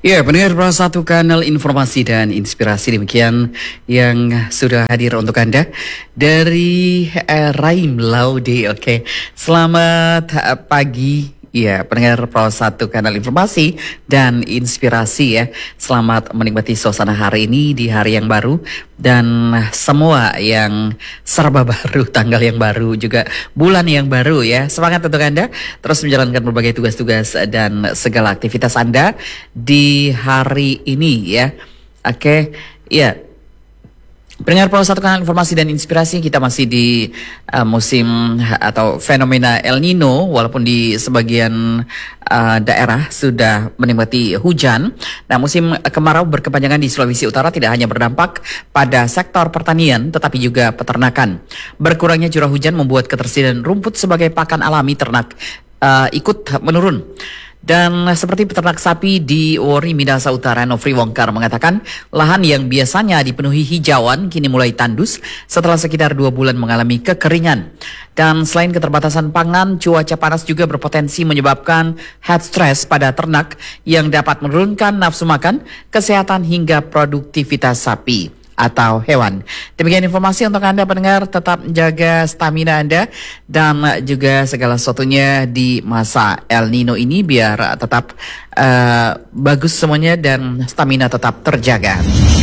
Ya, pendengar satu kanal informasi dan inspirasi demikian yang sudah hadir untuk Anda dari Raim Laude. Oke, selamat pagi. Ya, pendengar satu kanal informasi dan inspirasi ya. Selamat menikmati suasana hari ini di hari yang baru dan semua yang serba baru, tanggal yang baru juga bulan yang baru ya. Semangat untuk Anda terus menjalankan berbagai tugas-tugas dan segala aktivitas Anda di hari ini ya. Oke, ya. Pendengar satu kanal informasi dan inspirasi, kita masih di musim atau fenomena El Nino, walaupun di sebagian daerah sudah menikmati hujan. Nah, musim kemarau berkepanjangan di Sulawesi Utara tidak hanya berdampak pada sektor pertanian, tetapi juga peternakan. Berkurangnya curah hujan membuat ketersediaan rumput sebagai pakan alami ternak ikut menurun. Dan seperti peternak sapi di Wori Minahasa Utara, Nofri Wongkar mengatakan lahan yang biasanya dipenuhi hijauan kini mulai tandus setelah sekitar 2 bulan mengalami kekeringan. Dan selain keterbatasan pangan, cuaca panas juga berpotensi menyebabkan head stress pada ternak yang dapat menurunkan nafsu makan, kesehatan hingga produktivitas sapi atau hewan. Demikian informasi untuk Anda pendengar, tetap jaga stamina Anda dan juga segala sesuatunya di masa El Nino ini biar tetap bagus semuanya dan stamina tetap terjaga.